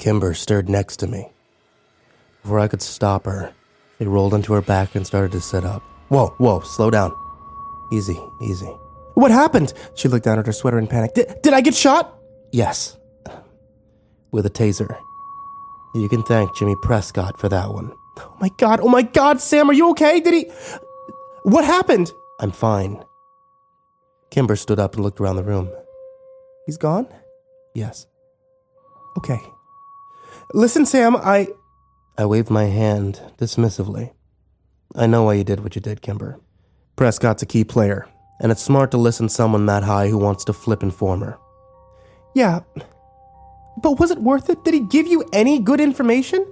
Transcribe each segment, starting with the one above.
Kimber stirred next to me. Before I could stop her, she rolled onto her back and started to sit up. Whoa, slow down. Easy. What happened? She looked down at her sweater in panic. Did I get shot? Yes. With a taser. You can thank Jimmy Prescott for that one. Oh my God, Sam, are you okay? What happened? I'm fine. Kimber stood up and looked around the room. He's gone? Yes. Okay. Listen, Sam, I waved my hand dismissively. I know why you did what you did, Kimber. Prescott's a key player, and it's smart to listen to someone that high who wants to flip informer. Yeah, but was it worth it? Did he give you any good information?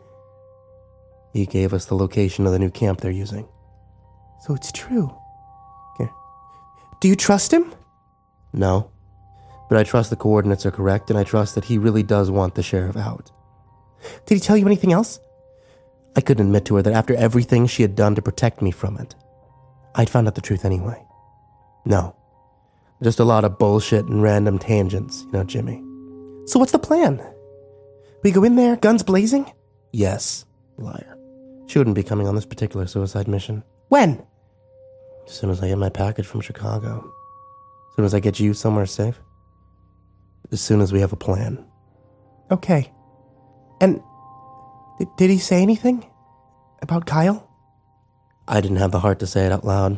He gave us the location of the new camp they're using. So it's true. Okay. Do you trust him? No, but I trust the coordinates are correct, and I trust that he really does want the sheriff out. Did he tell you anything else? I couldn't admit to her that after everything she had done to protect me from it, I'd found out the truth anyway. No, just a lot of bullshit and random tangents, Jimmy. So what's the plan? We go in there, guns blazing? Yes, liar. She wouldn't be coming on this particular suicide mission. When? As soon as I get my package from Chicago. As soon as I get you somewhere safe. As soon as we have a plan. Okay. And did he say anything about Kyle? I didn't have the heart to say it out loud.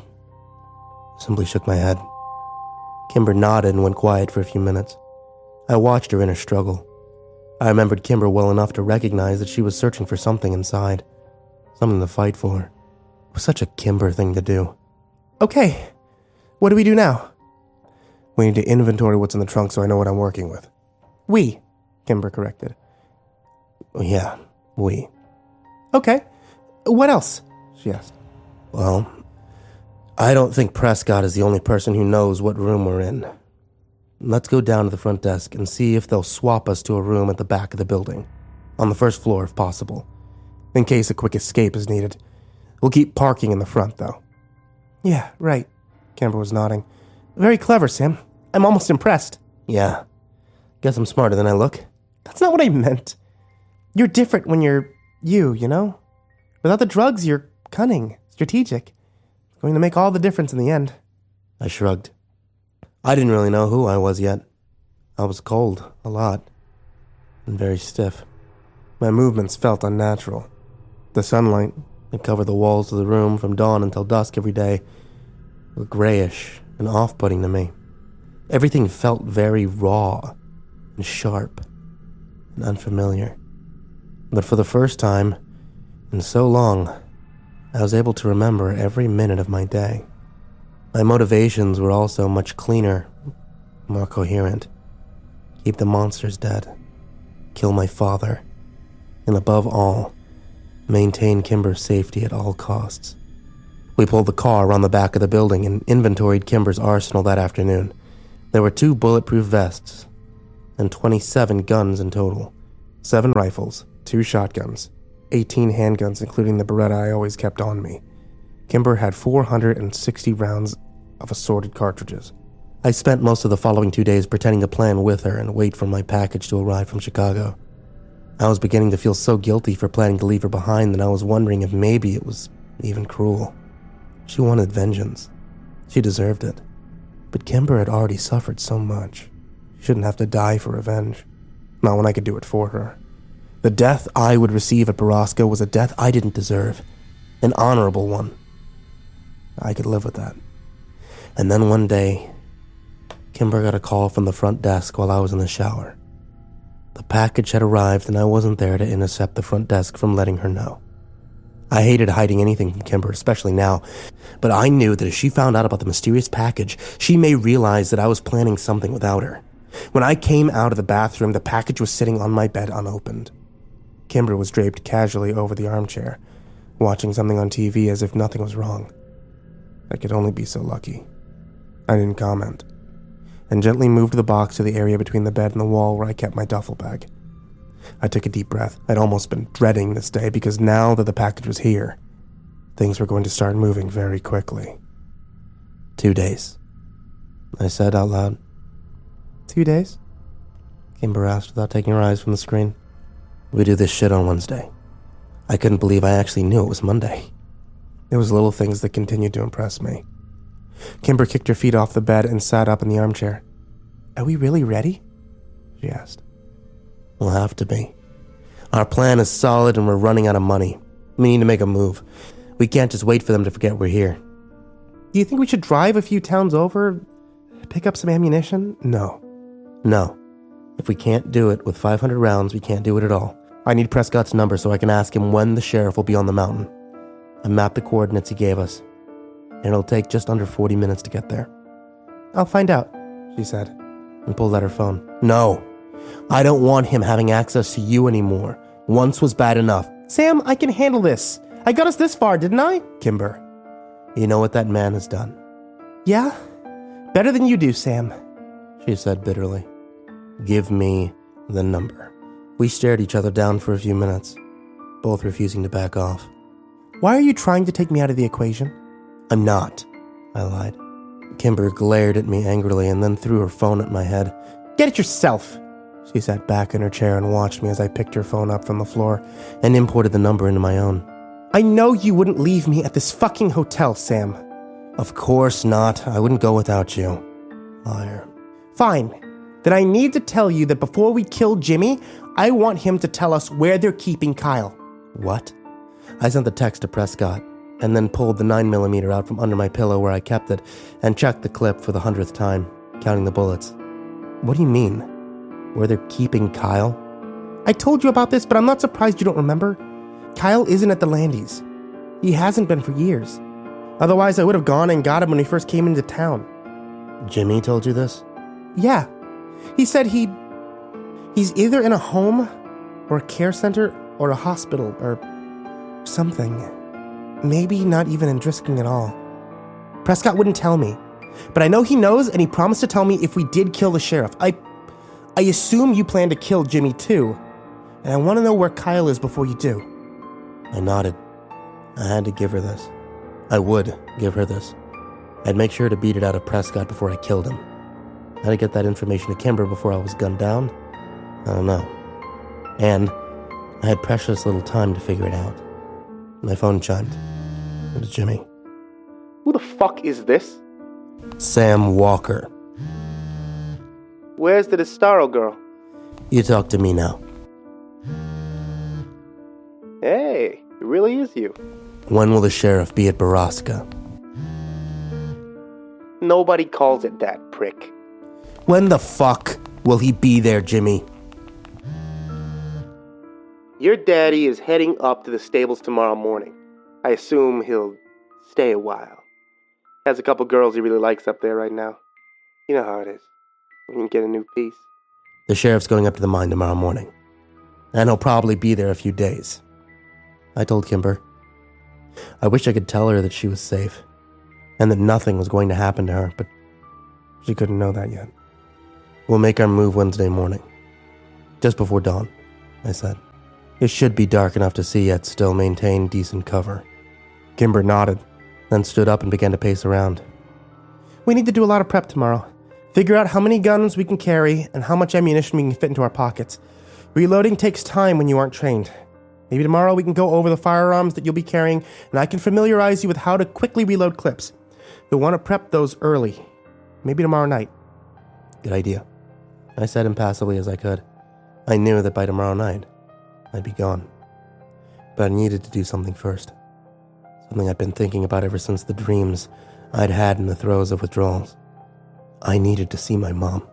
Simply shook my head. Kimber nodded and went quiet for a few minutes. I watched her inner struggle. I remembered Kimber well enough to recognize that she was searching for something inside. Something to fight for. It was such a Kimber thing to do. Okay, what do we do now? We need to inventory what's in the trunk so I know what I'm working with. We, Kimber corrected. Yeah, we. Okay, what else? She asked. Well, I don't think Prescott is the only person who knows what room we're in. Let's go down to the front desk and see if they'll swap us to a room at the back of the building. On the first floor, if possible. In case a quick escape is needed. We'll keep parking in the front, though. Yeah, right. Kimber was nodding. Very clever, Sam. I'm almost impressed. Yeah. Guess I'm smarter than I look. That's not what I meant. You're different when you're you, Without the drugs, you're cunning, strategic. It's going to make all the difference in the end. I shrugged. I didn't really know who I was yet. I was cold, a lot, and very stiff. My movements felt unnatural. The sunlight that covered the walls of the room from dawn until dusk every day were grayish and off-putting to me. Everything felt very raw and sharp and unfamiliar. But for the first time in so long, I was able to remember every minute of my day. My motivations were also much cleaner, more coherent. Keep the monsters dead, kill my father, and above all, maintain Kimber's safety at all costs. We pulled the car around the back of the building and inventoried Kimber's arsenal that afternoon. There were 2 bulletproof vests and 27 guns in total. 7 rifles, 2 shotguns, 18 handguns including the Beretta I always kept on me. Kimber had 460 rounds of assorted cartridges. I spent most of the following 2 days pretending to plan with her and wait for my package to arrive from Chicago. I was beginning to feel so guilty for planning to leave her behind that I was wondering if maybe it was even cruel. She wanted vengeance. She deserved it. But Kimber had already suffered so much. She shouldn't have to die for revenge. Not when I could do it for her. The death I would receive at Borrasco was a death I didn't deserve. An honorable one. I could live with that. And then one day, Kimber got a call from the front desk while I was in the shower. The package had arrived and I wasn't there to intercept the front desk from letting her know. I hated hiding anything from Kimber, especially now, but I knew that if she found out about the mysterious package, she may realize that I was planning something without her. When I came out of the bathroom, the package was sitting on my bed unopened. Kimber was draped casually over the armchair, watching something on TV as if nothing was wrong. I could only be so lucky. I didn't comment, and gently moved the box to the area between the bed and the wall where I kept my duffel bag. I took a deep breath. I'd almost been dreading this day because now that the package was here, things were going to start moving very quickly. 2 days, I said out loud. 2 days? Kimber asked without taking her eyes from the screen. We do this shit on Wednesday. I couldn't believe I actually knew it was Monday. It was little things that continued to impress me. Kimber kicked her feet off the bed and sat up in the armchair. Are we really ready? She asked. We'll have to be. Our plan is solid and we're running out of money. We need to make a move. We can't just wait for them to forget we're here. Do you think we should drive a few towns over? Pick up some ammunition? No. If we can't do it with 500 rounds, we can't do it at all. I need Prescott's number so I can ask him when the sheriff will be on the mountain. I mapped the coordinates he gave us, and it'll take just under 40 minutes to get there. I'll find out, she said, and pulled out her phone. No, I don't want him having access to you anymore. Once was bad enough. Sam, I can handle this. I got us this far, didn't I? Kimber, you know what that man has done. Yeah? Better than you do, Sam, she said bitterly. Give me the number. We stared each other down for a few minutes, both refusing to back off. Why are you trying to take me out of the equation? I'm not, I lied. Kimber glared at me angrily and then threw her phone at my head. Get it yourself! She sat back in her chair and watched me as I picked her phone up from the floor and imported the number into my own. I know you wouldn't leave me at this fucking hotel, Sam. Of course not. I wouldn't go without you. Liar. Fine. Then I need to tell you that before we kill Jimmy, I want him to tell us where they're keeping Kyle. What? I sent the text to Prescott and then pulled the 9mm out from under my pillow where I kept it and checked the clip for the 100th time, counting the bullets. What do you mean? Where they're keeping Kyle? I told you about this, but I'm not surprised you don't remember. Kyle isn't at the Landys. He hasn't been for years. Otherwise, I would have gone and got him when he first came into town. Jimmy told you this? Yeah. He said he's either in a home or a care center or a hospital or something. Maybe not even in Drisking at all. Prescott wouldn't tell me, but I know he knows and he promised to tell me if we did kill the sheriff. I assume you plan to kill Jimmy too, and I want to know where Kyle is before you do. I nodded. I had to give her this. I would give her this. I'd make sure to beat it out of Prescott before I killed him. How to get that information to Kimber before I was gunned down? I don't know. And I had precious little time to figure it out. My phone chimed. It was Jimmy. Who the fuck is this? Sam Walker. Where's the Destaro girl? You talk to me now. Hey, it really is you. When will the sheriff be at Baraska? Nobody calls it that, prick. When the fuck will he be there, Jimmy? Your daddy is heading up to the stables tomorrow morning. I assume he'll stay a while. Has a couple girls he really likes up there right now. You know how it is. When you get a new piece. The sheriff's going up to the mine tomorrow morning. And he'll probably be there a few days. I told Kimber. I wish I could tell her that she was safe. And that nothing was going to happen to her, but she couldn't know that yet. We'll make our move Wednesday morning. Just before dawn, I said. It should be dark enough to see yet still maintain decent cover. Kimber nodded, then stood up and began to pace around. We need to do a lot of prep tomorrow. Figure out how many guns we can carry and how much ammunition we can fit into our pockets. Reloading takes time when you aren't trained. Maybe tomorrow we can go over the firearms that you'll be carrying and I can familiarize you with how to quickly reload clips. You'll want to prep those early. Maybe tomorrow night. Good idea, I said impassively as I could. I knew that by tomorrow night, I'd be gone. But I needed to do something first. Something I'd been thinking about ever since the dreams I'd had in the throes of withdrawals. I needed to see my mom.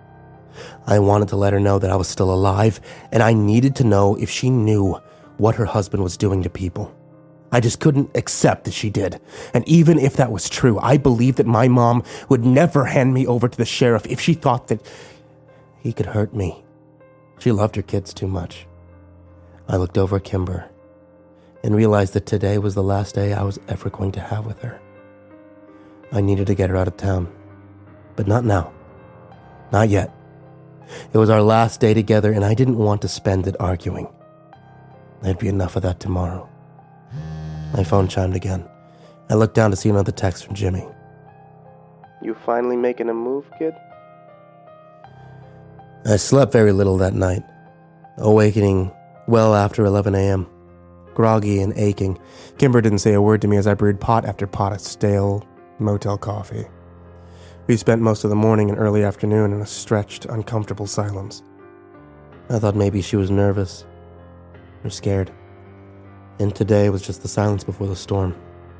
I wanted to let her know that I was still alive, and I needed to know if she knew what her husband was doing to people. I just couldn't accept that she did. And even if that was true, I believed that my mom would never hand me over to the sheriff if she thought that he could hurt me. She loved her kids too much. I looked over at Kimber and realized that today was the last day I was ever going to have with her. I needed to get her out of town, but not now. Not yet. It was our last day together and I didn't want to spend it arguing. There'd be enough of that tomorrow. My phone chimed again. I looked down to see another text from Jimmy. You finally making a move, kid? I slept very little that night, awakening Well after 11 a.m. Groggy and aching, Kimber didn't say a word to me as I brewed pot after pot of stale motel coffee. We spent most of the morning and early afternoon in a stretched, uncomfortable silence. I thought maybe she was nervous or scared, and today was just the silence before the storm.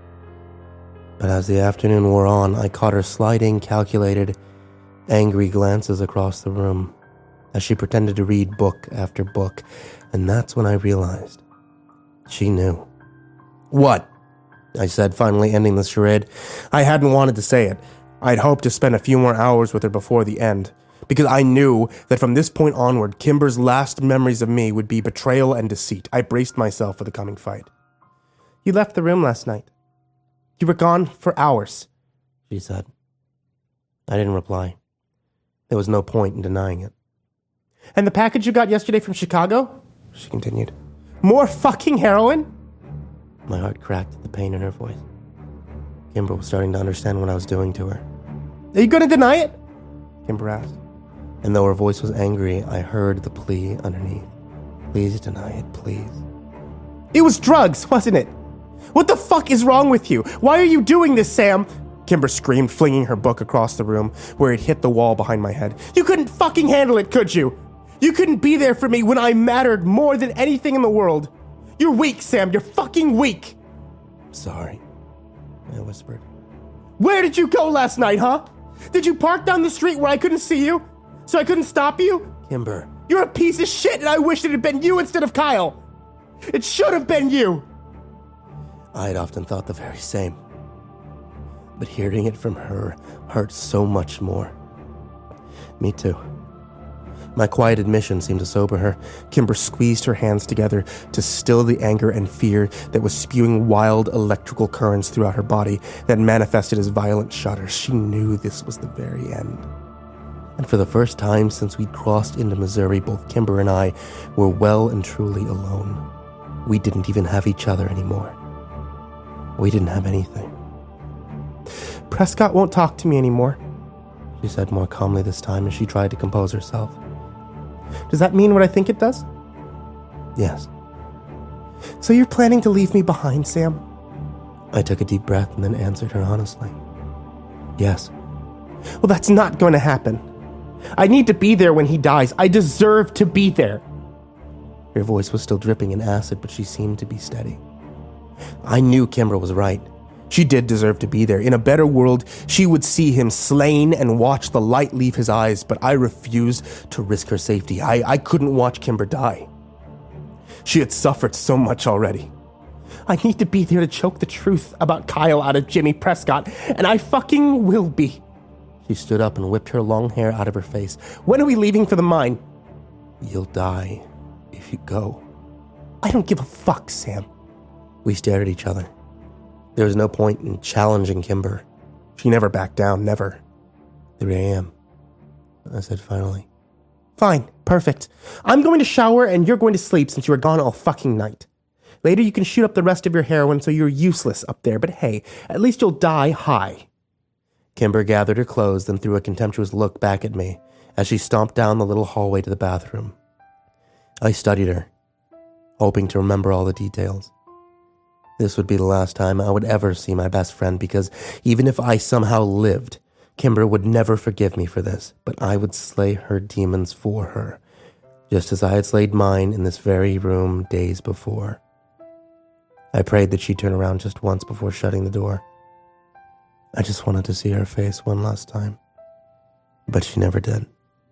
But as the afternoon wore on, I caught her sliding, calculated, angry glances across the room as she pretended to read book after book, and that's when I realized she knew. "What?" I said, finally ending the charade. I hadn't wanted to say it. I'd hoped to spend a few more hours with her before the end, because I knew that from this point onward, Kimber's last memories of me would be betrayal and deceit. I braced myself for the coming fight. "You left the room last night. You were gone for hours," she said. I didn't reply. There was no point in denying it. "And the package you got yesterday from Chicago?" she continued. "More fucking heroin?" My heart cracked at the pain in her voice. Kimber was starting to understand what I was doing to her. "Are you going to deny it?" Kimber asked. And though her voice was angry, I heard the plea underneath. "Please deny it, please." "It was drugs, wasn't it? What the fuck is wrong with you? Why are you doing this, Sam?" Kimber screamed, flinging her book across the room where it hit the wall behind my head. "You couldn't fucking handle it, could you? You couldn't be there for me when I mattered more than anything in the world. You're weak, Sam. You're fucking weak." "Sorry," I whispered. "Where did you go last night, huh? Did you park down the street where I couldn't see you? So I couldn't stop you?" "Kimber." "You're a piece of shit, and I wish it had been you instead of Kyle. It should have been you." I had often thought the very same. But hearing it from her hurt so much more. Me too. My quiet admission seemed to sober her. Kimber squeezed her hands together to still the anger and fear that was spewing wild electrical currents throughout her body that manifested as violent shudders. She knew this was the very end. And for the first time since we'd crossed into Missouri, both Kimber and I were well and truly alone. We didn't even have each other anymore. We didn't have anything. "Prescott won't talk to me anymore," she said more calmly this time as she tried to compose herself. "Does that mean what I think it does?" "Yes." "So you're planning to leave me behind, Sam?" I took a deep breath and then answered her honestly. "Yes." "Well, that's not going to happen. I need to be there when he dies. I deserve to be there." Her voice was still dripping in acid, but she seemed to be steady. I knew Kimber was right. She did deserve to be there. In a better world, she would see him slain and watch the light leave his eyes, but I refused to risk her safety. I couldn't watch Kimber die. She had suffered so much already. I need to be there to choke the truth about Kyle out of Jimmy Prescott, and I fucking will be. She stood up and whipped her long hair out of her face. "When are we leaving for the mine?" "You'll die if you go." "I don't give a fuck, Sam." We stared at each other. There was no point in challenging Kimber. She never backed down, never. 3 a.m., I said finally. "Fine, perfect. I'm going to shower and you're going to sleep since you were gone all fucking night. Later you can shoot up the rest of your heroin so you're useless up there, but hey, at least you'll die high." Kimber gathered her clothes, then threw a contemptuous look back at me as she stomped down the little hallway to the bathroom. I studied her, hoping to remember all the details. This would be the last time I would ever see my best friend, because even if I somehow lived, Kimber would never forgive me for this, but I would slay her demons for her, just as I had slayed mine in this very room days before. I prayed that she'd turn around just once before shutting the door. I just wanted to see her face one last time, but she never did.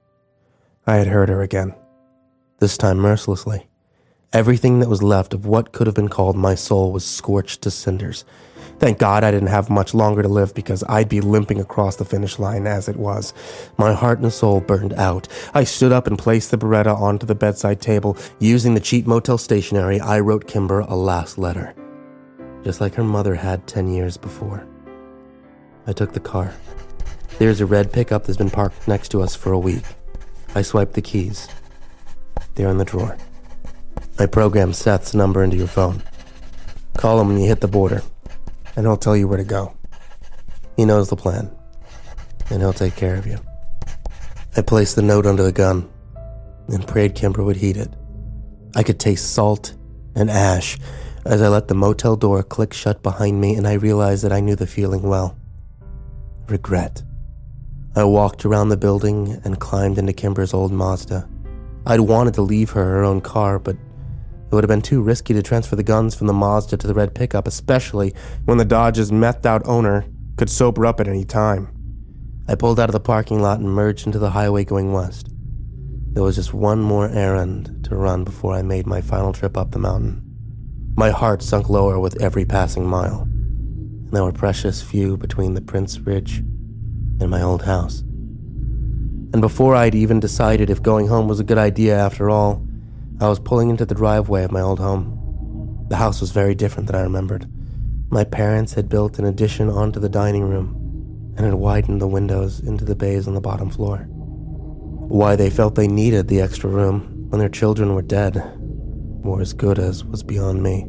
I had hurt her again, this time mercilessly. Everything that was left of what could have been called my soul was scorched to cinders. Thank God I didn't have much longer to live, because I'd be limping across the finish line as it was. My heart and soul burned out. I stood up and placed the Beretta onto the bedside table. Using the cheap motel stationery, I wrote Kimber a last letter, just like her mother had 10 years before. I took the car. There's a red pickup that's been parked next to us for a week. I swiped the keys. They're in the drawer. I programmed Seth's number into your phone. Call him when you hit the border, and he'll tell you where to go. He knows the plan, and he'll take care of you. I placed the note under the gun and prayed Kimber would heed it, I could taste salt and ash as I let the motel door click shut behind me, and I realized that I knew the feeling well. Regret. I walked around the building and climbed into Kimber's old Mazda. I'd wanted to leave her own car, but it would have been too risky to transfer the guns from the Mazda to the red pickup, especially when the Dodge's methed-out owner could sober up at any time. I pulled out of the parking lot and merged into the highway going west. There was just one more errand to run before I made my final trip up the mountain. My heart sunk lower with every passing mile, and there were precious few between the Prince Ridge and my old house. And before I'd even decided if going home was a good idea after all, I was pulling into the driveway of my old home. The house was very different than I remembered. My parents had built an addition onto the dining room and had widened the windows into the bays on the bottom floor. Why they felt they needed the extra room when their children were dead, or as good as, was beyond me.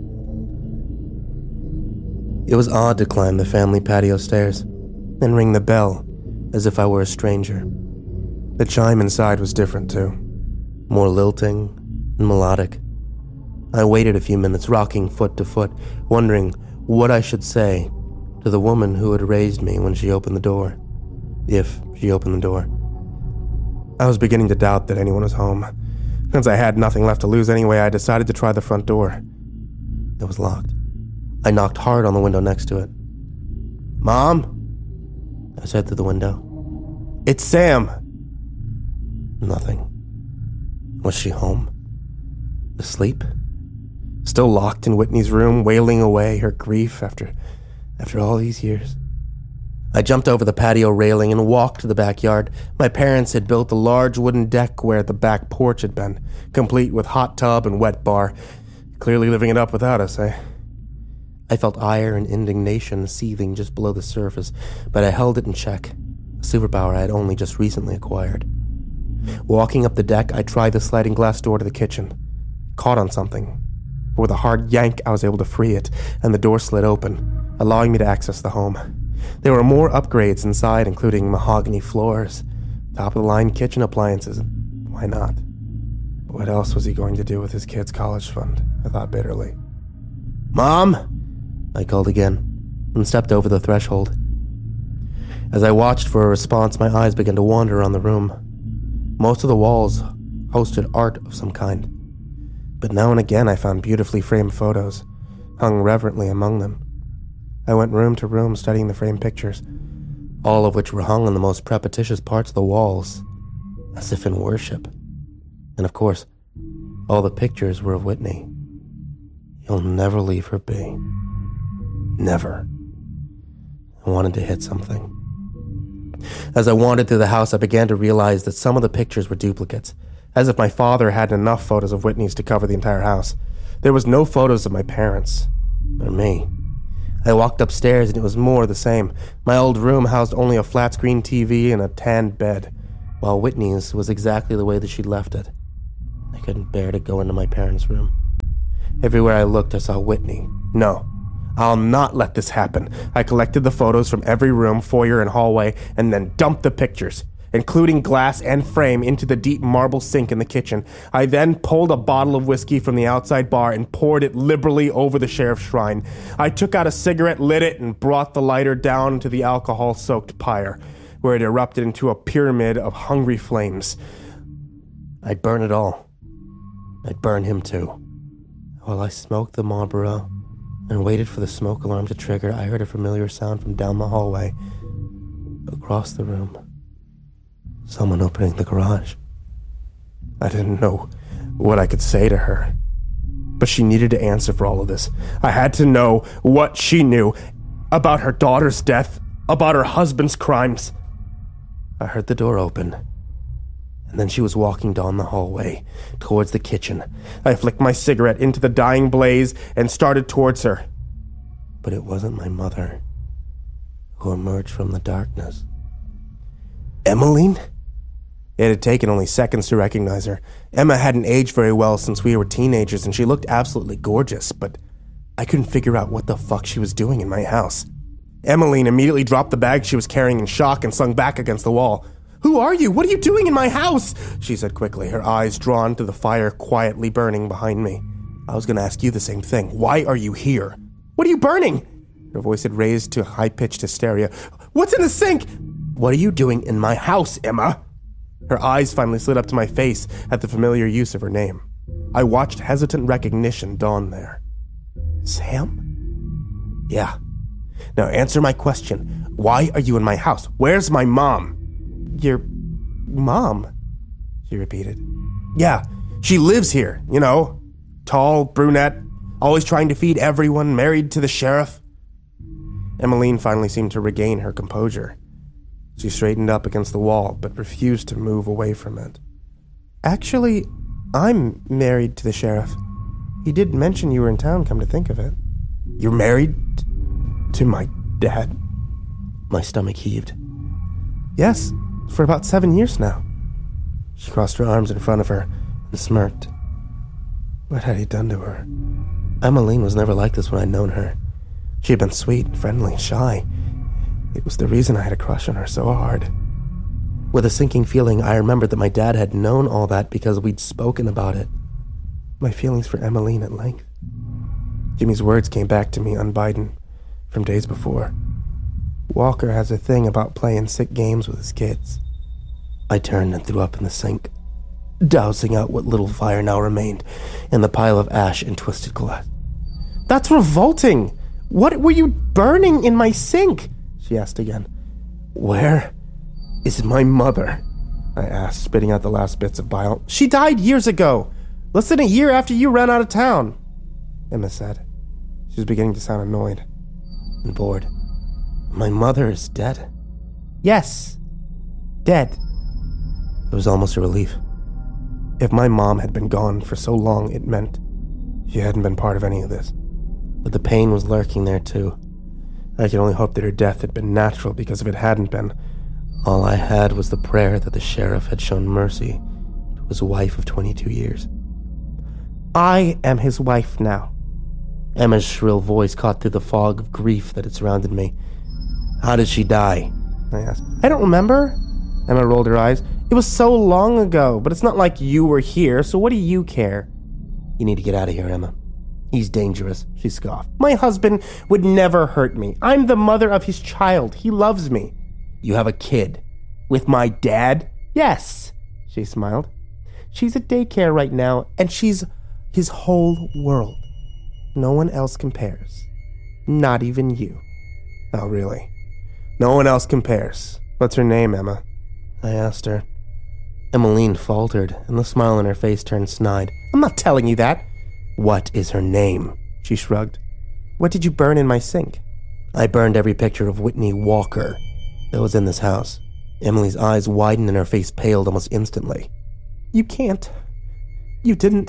It was odd to climb the family patio stairs and ring the bell as if I were a stranger. The chime inside was different too, more lilting and melodic. I waited a few minutes, rocking foot to foot, wondering what I should say to the woman who had raised me when she opened the door, if she opened the door. I was beginning to doubt that anyone was home. Since I had nothing left to lose anyway, I decided to try the front door. It was locked. I knocked hard on the window next to it. "Mom?" I said through the window. "It's Sam." Nothing. Was she home? Asleep? Still locked in Whitney's room, wailing away her grief after all these years? I jumped over the patio railing and walked to the backyard. My parents had built a large wooden deck where the back porch had been, complete with hot tub and wet bar. Clearly living it up without us, eh? I felt ire and indignation seething just below the surface, but I held it in check, a superpower I had only just recently acquired. Walking up the deck, I tried the sliding glass door to the kitchen, caught on something. With a hard yank, I was able to free it, and the door slid open, allowing me to access the home. There were more upgrades inside, including mahogany floors, top-of-the-line kitchen appliances. Why not? What else was he going to do with his kid's college fund? I thought bitterly. "Mom?" I called again, and stepped over the threshold. As I watched for a response, my eyes began to wander around the room. Most of the walls hosted art of some kind, but now and again I found beautifully framed photos, hung reverently among them. I went room to room studying the framed pictures, all of which were hung on the most prepetitious parts of the walls, as if in worship. And of course, all the pictures were of Whitney. You'll never leave her be. Never. I wanted to hit something. As I wandered through the house, I began to realize that some of the pictures were duplicates, as if my father had enough photos of Whitney's to cover the entire house. There was no photos of my parents, or me. I walked upstairs and it was more the same. My old room housed only a flat-screen TV and a tanned bed, while Whitney's was exactly the way that she'd left it. I couldn't bear to go into my parents' room. Everywhere I looked, I saw Whitney. No, I'll not let this happen. I collected the photos from every room, foyer, and hallway, and then dumped the pictures, including glass and frame, into the deep marble sink in the kitchen. I then pulled a bottle of whiskey from the outside bar and poured it liberally over the sheriff's shrine. I took out a cigarette, lit it, and brought the lighter down to the alcohol-soaked pyre, where it erupted into a pyramid of hungry flames. I'd burn it all. I'd burn him too. While I smoked the Marlboro and waited for the smoke alarm to trigger, I heard a familiar sound from down the hallway, across the room. Someone opening the garage. I didn't know what I could say to her, but she needed to answer for all of this. I had to know what she knew about her daughter's death, about her husband's crimes. I heard the door open, and then she was walking down the hallway towards the kitchen. I flicked my cigarette into the dying blaze and started towards her. But it wasn't my mother who emerged from the darkness. Emmeline? It had taken only seconds to recognize her. Emma hadn't aged very well since we were teenagers, and she looked absolutely gorgeous, but I couldn't figure out what the fuck she was doing in my house. Emmeline immediately dropped the bag she was carrying in shock and slung back against the wall. Who are you? What are you doing in my house? She said quickly, her eyes drawn to the fire quietly burning behind me. I was going to ask you the same thing. Why are you here? What are you burning? Her voice had raised to high-pitched hysteria. What's in the sink? What are you doing in my house, Emma? Her eyes finally slid up to my face at the familiar use of her name. I watched hesitant recognition dawn there. Sam? Yeah. Now answer my question. Why are you in my house? Where's my mom? Your mom? She repeated. Yeah, she lives here, you know. Tall, brunette, always trying to feed everyone, married to the sheriff. Emmeline finally seemed to regain her composure. She straightened up against the wall, but refused to move away from it. Actually, I'm married to the sheriff. He did mention you were in town, come to think of it. You're married to my dad? My stomach heaved. Yes, for about 7 years now. She crossed her arms in front of her and smirked. What had he done to her? Emmeline was never like this when I'd known her. She had been sweet, friendly, shy. It was the reason I had a crush on her so hard. With a sinking feeling, I remembered that my dad had known all that because we'd spoken about it. My feelings for Emmeline at length. Jimmy's words came back to me unbidden from days before. Walker has a thing about playing sick games with his kids. I turned and threw up in the sink, dousing out what little fire now remained in the pile of ash and twisted glass. That's revolting! What were you burning in my sink? She asked again. Where is my mother? I asked, spitting out the last bits of bile. She died years ago, less than a year after you ran out of town, Emma said. She was beginning to sound annoyed and bored. My mother is dead? Yes, dead. It was almost a relief. If my mom had been gone for so long, it meant she hadn't been part of any of this. But the pain was lurking there too. I could only hope that her death had been natural, because if it hadn't been, all I had was the prayer that the sheriff had shown mercy to his wife of 22 years. I am his wife now. Emma's shrill voice caught through the fog of grief that had surrounded me. How did she die? I asked. I don't remember. Emma rolled her eyes. It was so long ago, but it's not like you were here, so what do you care? You need to get out of here, Emma. He's dangerous, she scoffed. My husband would never hurt me. I'm the mother of his child. He loves me. You have a kid? With my dad? Yes, she smiled. She's at daycare right now, and she's his whole world. No one else compares. Not even you. Oh, really? No one else compares. What's her name, Emma? I asked her. Emmeline faltered, and the smile on her face turned snide. I'm not telling you that. What is her name? She shrugged. What did you burn in my sink? I burned every picture of Whitney Walker that was in this house. Emily's eyes widened and her face paled almost instantly. You can't. You didn't.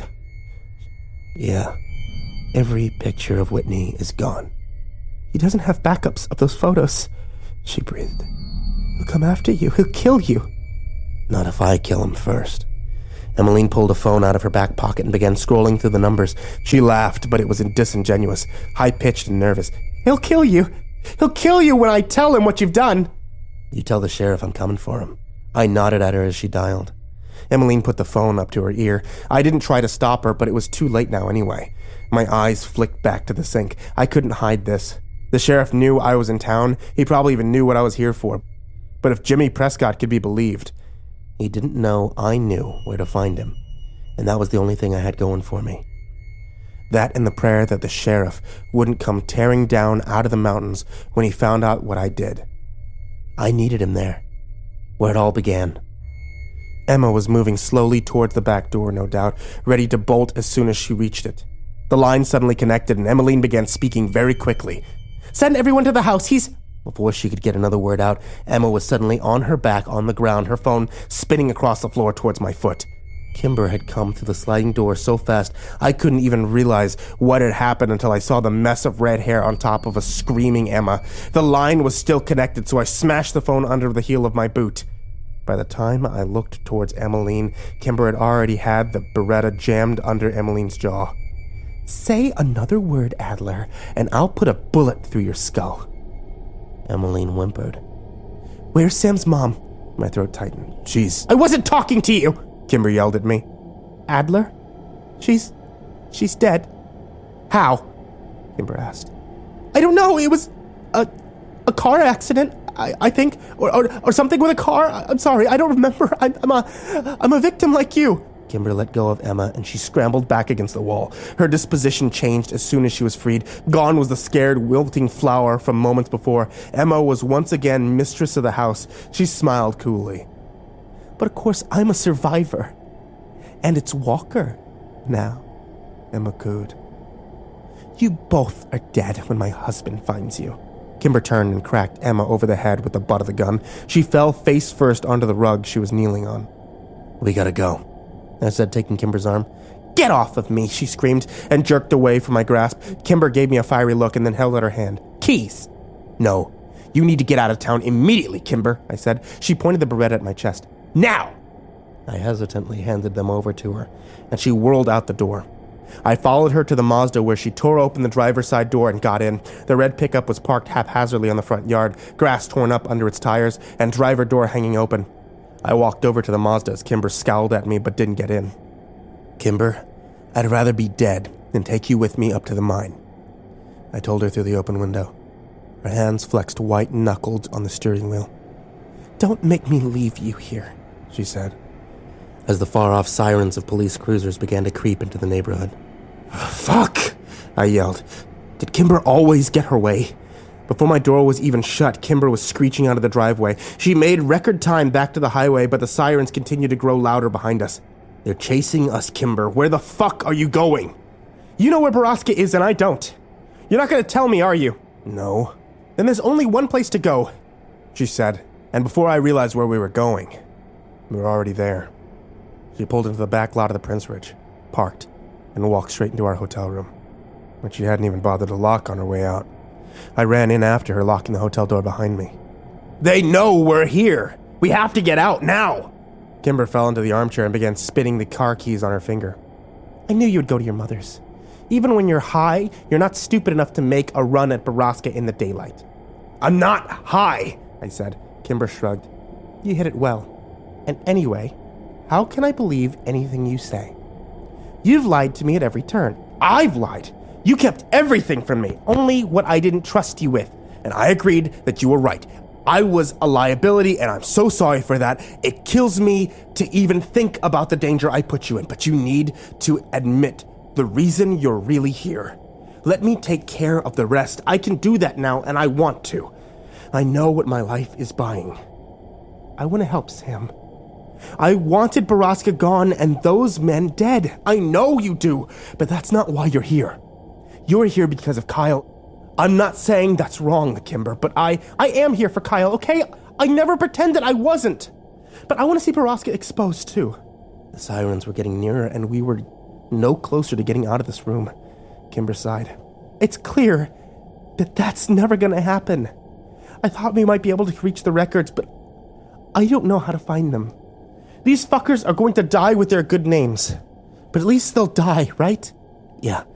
Yeah. Every picture of Whitney is gone. He doesn't have backups of those photos, she breathed. He'll come after you. He'll kill you. Not if I kill him first. Emmeline pulled a phone out of her back pocket and began scrolling through the numbers. She laughed, but it was disingenuous, high-pitched and nervous. He'll kill you. He'll kill you when I tell him what you've done. You tell the sheriff I'm coming for him. I nodded at her as she dialed. Emmeline put the phone up to her ear. I didn't try to stop her, but it was too late now anyway. My eyes flicked back to the sink. I couldn't hide this. The sheriff knew I was in town. He probably even knew what I was here for. But if Jimmy Prescott could be believed, he didn't know I knew where to find him, and that was the only thing I had going for me. That and the prayer that the sheriff wouldn't come tearing down out of the mountains when he found out what I did. I needed him there, where it all began. Emma was moving slowly towards the back door, no doubt, ready to bolt as soon as she reached it. The line suddenly connected, and Emmeline began speaking very quickly. Send everyone to the house, Before she could get another word out, Emma was suddenly on her back on the ground, her phone spinning across the floor towards my foot. Kimber had come through the sliding door so fast I couldn't even realize what had happened until I saw the mess of red hair on top of a screaming Emma. The line was still connected, so I smashed the phone under the heel of my boot. By the time I looked towards Emmeline, Kimber had already had the Beretta jammed under Emmeline's jaw. Say another word, Adler, and I'll put a bullet through your skull. Emmeline whimpered. Where's Sam's mom? My throat tightened. Jeez. I wasn't talking to you, Kimber yelled at me. Adler? She's dead. How? Kimber asked. I don't know. It was a car accident, I think, or something with a car. I'm sorry. I don't remember. I'm a victim like you. Kimber let go of Emma, and she scrambled back against the wall. Her disposition changed as soon as she was freed. Gone was the scared, wilting flower from moments before. Emma was once again mistress of the house. She smiled coolly. But of course, I'm a survivor. And it's Walker now, Emma cooed. You both are dead when my husband finds you. Kimber turned and cracked Emma over the head with the butt of the gun. She fell face first onto the rug she was kneeling on. We gotta go, I said, taking Kimber's arm. Get off of me, she screamed and jerked away from my grasp. Kimber gave me a fiery look and then held out her hand. Keys! No, you need to get out of town immediately, Kimber, I said. She pointed the Beretta at my chest. Now! I hesitantly handed them over to her, and she whirled out the door. I followed her to the Mazda where she tore open the driver's side door and got in. The red pickup was parked haphazardly on the front yard, grass torn up under its tires, and driver door hanging open. I walked over to the Mazda as Kimber scowled at me but didn't get in. Kimber, I'd rather be dead than take you with me up to the mine, I told her through the open window. Her hands flexed white-knuckled on the steering wheel. Don't make me leave you here, she said, as the far-off sirens of police cruisers began to creep into the neighborhood. Fuck! I yelled. Did Kimber always get her way? Before my door was even shut, Kimber was screeching out of the driveway. She made record time back to the highway, but the sirens continued to grow louder behind us. They're chasing us, Kimber. Where the fuck are you going? You know where Baraska is and I don't. You're not going to tell me, are you? No. Then there's only one place to go, she said. And before I realized where we were going, we were already there. She pulled into the back lot of the Prince Ridge, parked, and walked straight into our hotel room, which she hadn't even bothered to lock on her way out. I ran in after her, locking the hotel door behind me. They know we're here! We have to get out now! Kimber fell into the armchair and began spinning the car keys on her finger. I knew you would go to your mother's. Even when you're high, you're not stupid enough to make a run at Baraska in the daylight. I'm not high, I said. Kimber shrugged. You hit it well. And anyway, how can I believe anything you say? You've lied to me at every turn. I've lied. You kept everything from me, only what I didn't trust you with. And I agreed that you were right. I was a liability, and I'm so sorry for that. It kills me to even think about the danger I put you in, but you need to admit the reason you're really here. Let me take care of the rest. I can do that now, and I want to. I know what my life is buying. I want to help Sam. I wanted Baraska gone and those men dead. I know you do, but that's not why you're here. You're here because of Kyle. I'm not saying that's wrong, Kimber, but I am here for Kyle, okay? I never pretended I wasn't. But I want to see Baraska exposed, too. The sirens were getting nearer, and we were no closer to getting out of this room. Kimber sighed. It's clear that that's never going to happen. I thought we might be able to reach the records, but I don't know how to find them. These fuckers are going to die with their good names. But at least they'll die, right? Yeah,